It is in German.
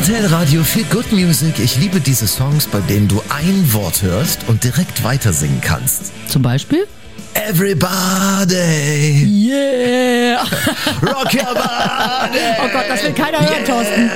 RTL Radio Feel Good Music. Ich liebe diese Songs, bei denen du ein Wort hörst und direkt weiter singen kannst. Zum Beispiel? Everybody. Yeah! Rock your body. Oh Gott, das will keiner hören, Thorsten.